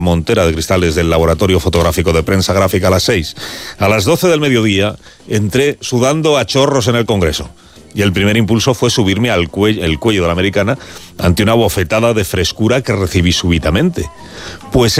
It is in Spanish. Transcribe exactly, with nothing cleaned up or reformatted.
montera de cristales del Laboratorio Fotográfico de Prensa Gráfica a las seis. A las doce del mediodía entré sudando a chorros en el Congreso. Y el primer impulso fue subirme al cuello, el cuello de la americana ante una bofetada de frescura que recibí súbitamente. Pues